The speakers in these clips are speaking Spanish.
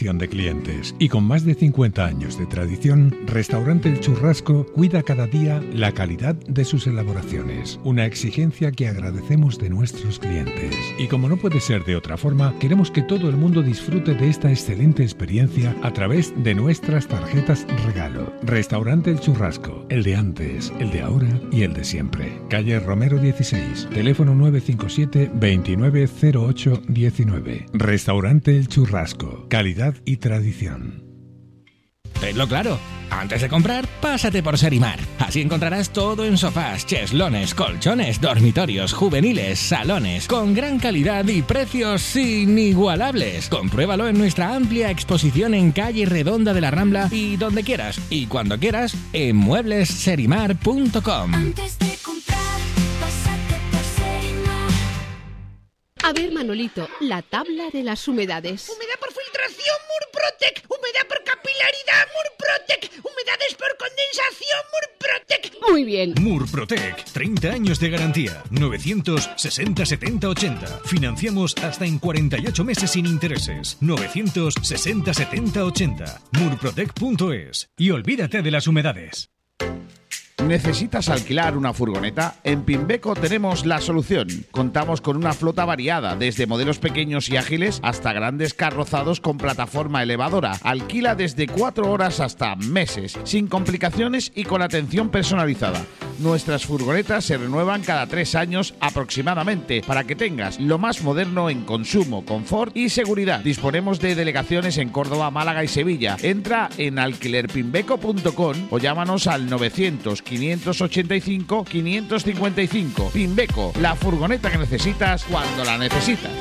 de clientes. Y con más de 50 años de tradición, Restaurante El Churrasco cuida cada día la calidad de sus elaboraciones. Una exigencia que agradecemos de nuestros clientes. Y como no puede ser de otra forma, queremos que todo el mundo disfrute de esta excelente experiencia a través de nuestras tarjetas regalo. Restaurante El Churrasco, el de antes, el de ahora y el de siempre. Calle Romero 16, teléfono 957 2908 19. Restaurante El Churrasco, calidad y tradición. Tenlo claro, antes de comprar, pásate por Serimar. Así encontrarás todo en sofás, cheslones, colchones, dormitorios, juveniles, salones, con gran calidad y precios inigualables. Compruébalo en nuestra amplia exposición en calle Redonda de la Rambla y donde quieras y cuando quieras en mueblesserimar.com. Antes de comprar, pásate por Serimar. A ver, Manolito, la tabla de las humedades. Humedad por filtración, Murprotec. Humedad por capilaridad, Murprotec. Humedades por condensación, Murprotec. Muy bien. Murprotec, 30 años de garantía. 960 70 80. Financiamos hasta en 48 meses sin intereses. 960 70 80. Murprotec.es. Y olvídate de las humedades. ¿Necesitas alquilar una furgoneta? En Pimbeco tenemos la solución. Contamos con una flota variada, desde modelos pequeños y ágiles hasta grandes carrozados con plataforma elevadora. Alquila desde 4 horas hasta meses, sin complicaciones y con atención personalizada. Nuestras furgonetas se renuevan cada 3 años aproximadamente, para que tengas lo más moderno en consumo, confort y seguridad. Disponemos de delegaciones en Córdoba, Málaga y Sevilla. Entra en alquilerpimbeco.com o llámanos al 900 585 555. Pimbeco, la furgoneta que necesitas cuando la necesitas.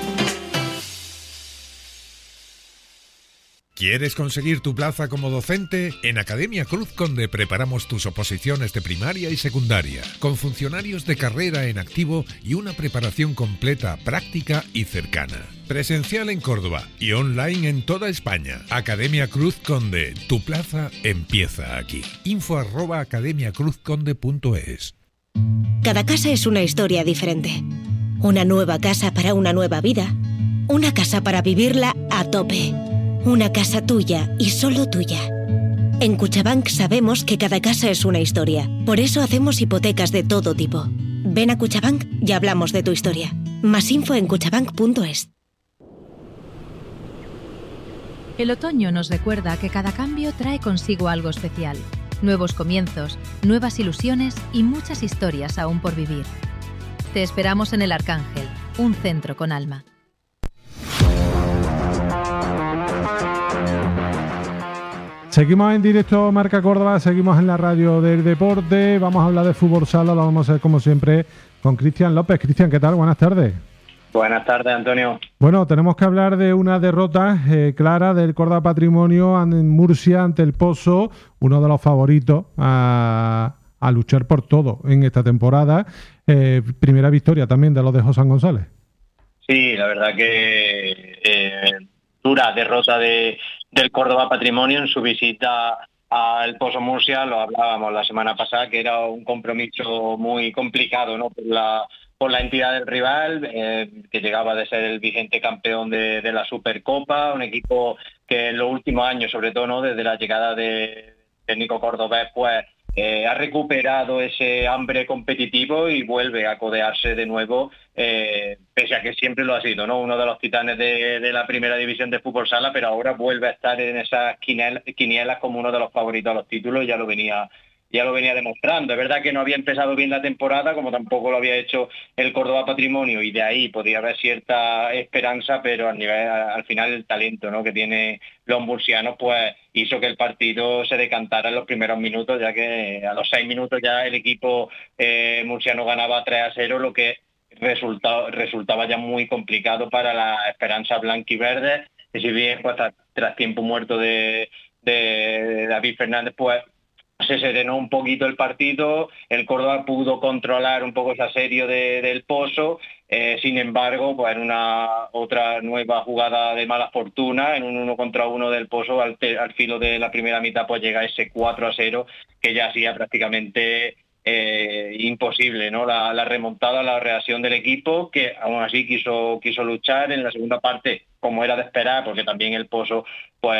¿Quieres conseguir tu plaza como docente? En Academia Cruz Conde preparamos tus oposiciones de primaria y secundaria, con funcionarios de carrera en activo y una preparación completa, práctica y cercana. Presencial en Córdoba y online en toda España. Academia Cruz Conde, tu plaza empieza aquí. info@academiacruzconde.es. Cada casa es una historia diferente. Una nueva casa para una nueva vida. Una casa para vivirla a tope. Una casa tuya y solo tuya. En Cuchabank sabemos que cada casa es una historia. Por eso hacemos hipotecas de todo tipo. Ven a Cuchabank y hablamos de tu historia. Más info en cuchabank.es. El otoño nos recuerda que cada cambio trae consigo algo especial. Nuevos comienzos, nuevas ilusiones y muchas historias aún por vivir. Te esperamos en El Arcángel, un centro con alma. Seguimos en directo Marca Córdoba, seguimos en la radio del deporte, vamos a hablar de fútbol sala, lo vamos a hacer como siempre con Cristian López. Cristian, ¿qué tal? Buenas tardes. Buenas tardes, Antonio. Bueno, tenemos que hablar de una derrota clara del Córdoba Patrimonio en Murcia ante el Pozo, uno de los favoritos a luchar por todo en esta temporada. Primera victoria también de los de José González. Sí, la verdad que dura derrota del Córdoba Patrimonio en su visita al Pozo Murcia. Lo hablábamos la semana pasada, que era un compromiso muy complicado, ¿no? Por la entidad del rival, que llegaba de ser el vigente campeón de la Supercopa, un equipo que en los últimos años, sobre todo, ¿no?, desde la llegada del técnico cordobés, pues ha recuperado ese hambre competitivo y vuelve a codearse de nuevo, pese a que siempre lo ha sido, ¿no?, uno de los titanes de la primera división de fútbol sala, pero ahora vuelve a estar en esas quinielas como uno de los favoritos a los títulos. Ya lo venía demostrando. Es verdad que no había empezado bien la temporada, como tampoco lo había hecho el Córdoba Patrimonio, y de ahí podía haber cierta esperanza, pero al final el talento, ¿no?, que tiene los murcianos, pues hizo que el partido se decantara en los primeros minutos, ya que a los 6 minutos ya el equipo murciano ganaba 3-0, lo que resultaba ya muy complicado para la esperanza blanquiverde, y si bien pues tras tiempo muerto de David Fernández, pues se serenó un poquito el partido. El Córdoba pudo controlar un poco ese asedio del Pozo, sin embargo, pues en una otra nueva jugada de mala fortuna, en un 1 contra 1 del Pozo, al filo de la primera mitad, pues llega ese 4-0, que ya hacía prácticamente imposible, ¿no? La remontada, la reacción del equipo, que aún así quiso luchar en la segunda parte, como era de esperar, porque también el Pozo pues